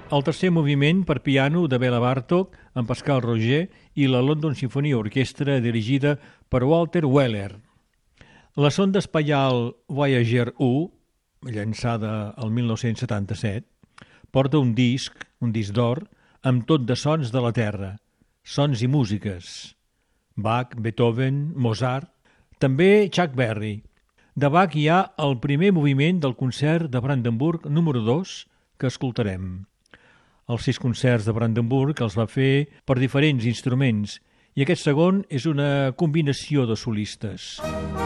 El tercer moviment per piano de Bela Bartók amb Pascal Roger i la London Symphony Orchestra dirigida per Walter Weller. La sonda espacial Voyager 1, llançada el 1977, porta un disc d'or, amb tot de sons de la Terra, sons i músiques. Bach, Beethoven, Mozart, també Chuck Berry. De Bach hi ha el primer moviment del concert de Brandenburg número 2 que escoltarem. Els 6 concerts de Brandenburg els va fer per diferents instruments i aquest segon és una combinació de solistes.